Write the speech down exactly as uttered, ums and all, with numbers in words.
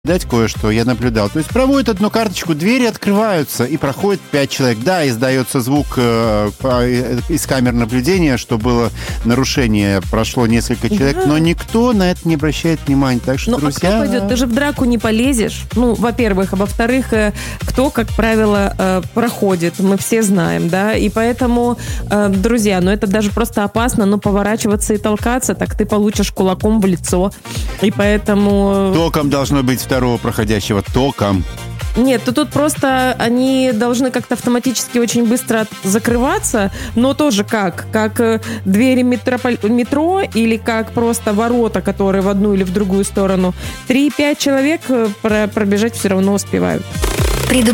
дать кое-что, я наблюдал. То есть проводят одну карточку, двери открываются, и проходит пять человек. Да, издается звук э, из камер наблюдения, что было нарушение, прошло несколько человек, да. Но никто на это не обращает внимания. Так что, ну, друзья... а кто пойдет? Ты же в драку не полезешь. Ну, во-первых. А во-вторых, э, кто, как правило, э, проходит. Мы все знаем, да. И поэтому, э, друзья, ну это даже просто опасно, но поворачиваться и толкаться, так ты получишь кулаком в лицо. И поэтому... Током должно быть второго проходящего. Током. Нет, то тут просто они должны как-то автоматически очень быстро закрываться, но тоже как? Как двери метрополь... метро или как просто ворота, которые в одну или в другую сторону. Три-пять человек пробежать все равно успевают.